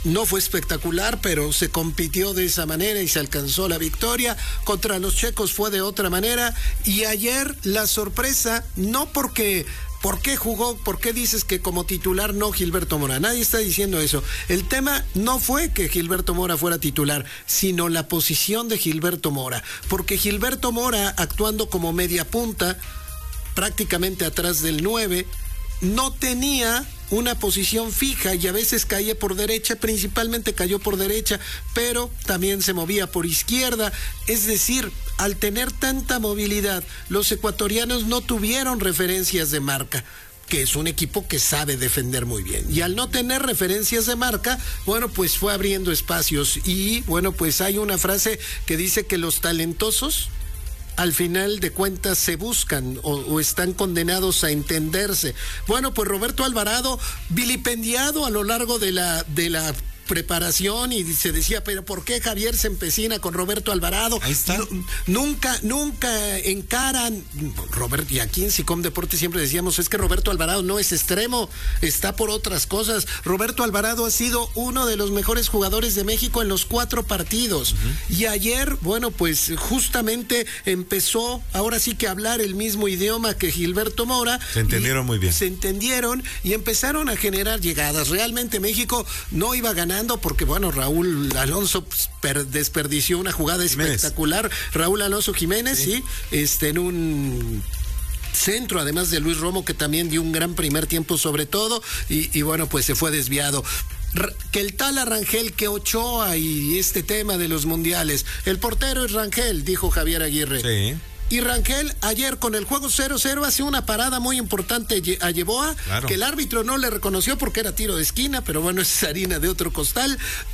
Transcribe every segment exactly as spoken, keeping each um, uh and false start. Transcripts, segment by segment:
no fue espectacular, pero se compitió de esa manera y se alcanzó la victoria. Contra los checos fue de otra manera. Y ayer la sorpresa, no porque... ¿Por qué jugó? ¿Por qué dices que como titular no Gilberto Mora? Nadie está diciendo eso. El tema no fue que Gilberto Mora fuera titular, sino la posición de Gilberto Mora. Porque Gilberto Mora, actuando como media punta, prácticamente atrás del nueve, no tenía una posición fija y a veces caía por derecha, principalmente cayó por derecha, pero también se movía por izquierda. Es decir, al tener tanta movilidad, los ecuatorianos no tuvieron referencias de marca, que es un equipo que sabe defender muy bien. Y al no tener referencias de marca, bueno, pues fue abriendo espacios. Y bueno, pues hay una frase que dice que los talentosos al final de cuentas se buscan o, o están condenados a entenderse. Bueno, pues Roberto Alvarado, vilipendiado a lo largo de la, de la preparación, y se decía, pero ¿por qué Javier se empecina con Roberto Alvarado? Ahí está. No, nunca, nunca encaran. Roberto, y aquí en SICOM Deportes siempre decíamos, es que Roberto Alvarado no es extremo, está por otras cosas. Roberto Alvarado ha sido uno de los mejores jugadores de México en los cuatro partidos. Uh-huh. Y ayer, bueno, pues justamente empezó, ahora sí que a hablar el mismo idioma que Gilberto Mora. Se entendieron muy bien. Se entendieron y empezaron a generar llegadas. Realmente México no iba a ganar, porque bueno, Raúl Alonso pues, per, desperdició una jugada Jiménez. espectacular, Raúl Alonso Jiménez, sí, sí este, en un centro, además de Luis Romo, que también dio un gran primer tiempo sobre todo, y, y bueno, pues se fue desviado. Que el tal a Rangel, que Ochoa y este tema de los mundiales, el portero es Rangel, dijo Javier Aguirre. Sí. Y Rangel ayer con el juego cero cero hace una parada muy importante a Yeboah, claro, que el árbitro no le reconoció porque era tiro de esquina, pero bueno, es harina de otro costal.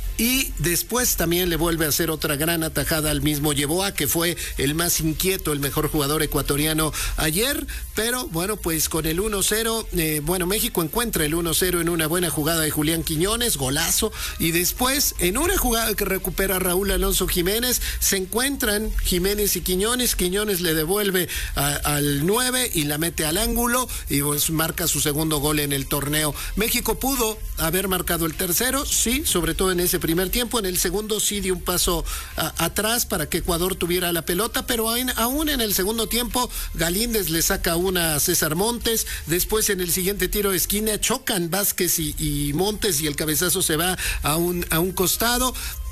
Y después también le vuelve a hacer otra gran atajada al mismo Yeboah, que fue el más inquieto, el mejor jugador ecuatoriano ayer. Pero bueno, pues con el uno cero, eh, bueno, México encuentra el uno cero en una buena jugada de Julián Quiñones, golazo. Y después, en una jugada que recupera Raúl Alonso Jiménez, se encuentran Jiménez y Quiñones. Quiñones le devuelve a, al nueve y la mete al ángulo y pues marca su segundo gol en el torneo. México pudo haber marcado el tercero, sí, sobre todo en ese primer tiempo. En el segundo sí dio un paso a, atrás para que Ecuador tuviera la pelota, pero en, aún en el segundo tiempo Galíndez le saca una a César Montes. Después en el siguiente tiro de esquina chocan Vázquez y, y Montes y el cabezazo se va a un, a un costado.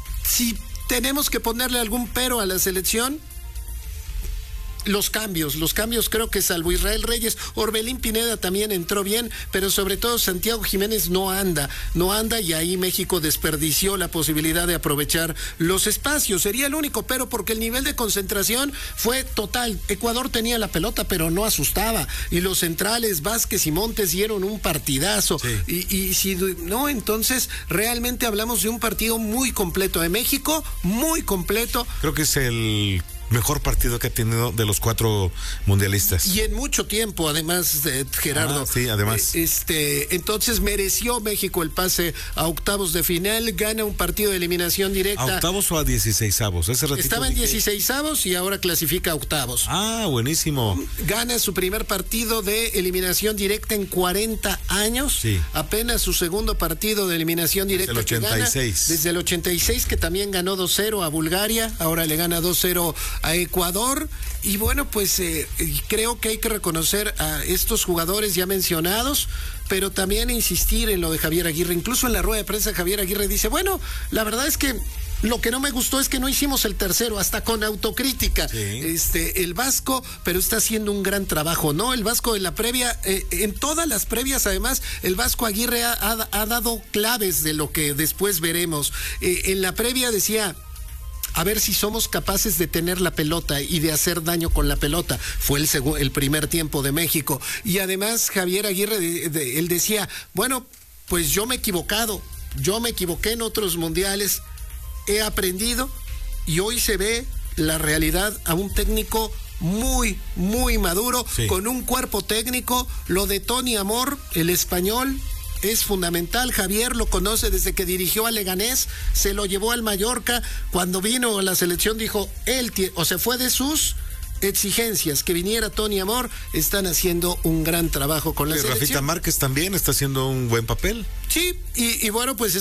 Si tenemos que ponerle algún pero a la selección, los cambios, los cambios creo que salvo Israel Reyes, Orbelín Pineda también entró bien, pero sobre todo Santiago Jiménez no anda, no anda y ahí México desperdició la posibilidad de aprovechar los espacios. Sería el único pero, porque el nivel de concentración fue total. Ecuador tenía la pelota pero no asustaba, y los centrales Vázquez y Montes dieron un partidazo. Sí. Y, y si no, entonces realmente hablamos de un partido muy completo de México, muy completo. Creo que es el mejor partido que ha tenido de los cuatro mundialistas. Y en mucho tiempo, además, de Gerardo. Ah, sí, además. Este, entonces mereció México el pase a octavos de final, gana un partido de eliminación directa. ¿A octavos o a dieciseisavos? Ese ratito Estaba en dieciseisavos y ahora clasifica a octavos. Ah, buenísimo. Gana su primer partido de eliminación directa en cuarenta años. Sí. Apenas su segundo partido de eliminación directa. Desde el ochenta y seis. Que gana, desde el ochenta y seis, que también ganó dos cero a Bulgaria, ahora le gana dos cero a Ecuador. Y bueno, pues eh, creo que hay que reconocer a estos jugadores ya mencionados, pero también insistir en lo de Javier Aguirre. Incluso en la rueda de prensa Javier Aguirre dice, bueno, la verdad es que lo que no me gustó es que no hicimos el tercero, hasta con autocrítica. Sí. Este, el Vasco, pero está haciendo un gran trabajo, ¿no? El Vasco en la previa, eh, en todas las previas, además, el Vasco Aguirre ha, ha, ha dado claves de lo que después veremos. Eh, en la previa decía, a ver si somos capaces de tener la pelota y de hacer daño con la pelota. Fue el, segu- el primer tiempo de México. Y además Javier Aguirre, de, de, él decía, bueno, pues yo me he equivocado, yo me equivoqué en otros mundiales, he aprendido y hoy se ve la realidad a un técnico muy, muy maduro, sí, con un cuerpo técnico. Lo de Tony Amor, el español, es fundamental. Javier lo conoce desde que dirigió a Leganés, se lo llevó al Mallorca. Cuando vino a la selección dijo, él, o se fue de sus exigencias, que viniera Tony Amor. Están haciendo un gran trabajo con la y selección. Rafita Márquez también está haciendo un buen papel. Sí, y, y bueno, pues